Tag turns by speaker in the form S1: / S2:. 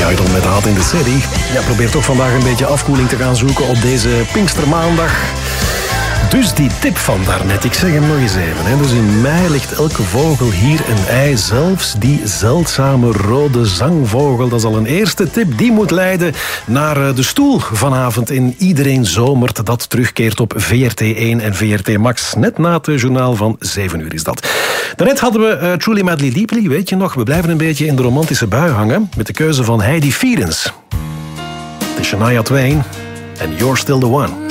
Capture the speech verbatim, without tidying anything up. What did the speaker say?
S1: Idol met Hot in the City. Ja, probeer toch vandaag een beetje afkoeling te gaan zoeken op deze Pinkstermaandag. Dus die tip van daarnet, ik zeg hem nog eens even. Hè. Dus in mei ligt elke vogel hier een ei, zelfs die zeldzame rode zangvogel. Dat is al een eerste tip. Die moet leiden naar de stoel vanavond in Iedereen Zomert. Dat terugkeert op V R T één en V R T Max. Net na het journaal van zeven uur is dat. Daarnet hadden we uh, Truly Madly Deeply, weet je nog. We blijven een beetje in de romantische bui hangen met de keuze van Heidi Fierens. Het is Shania Twain en You're Still the One.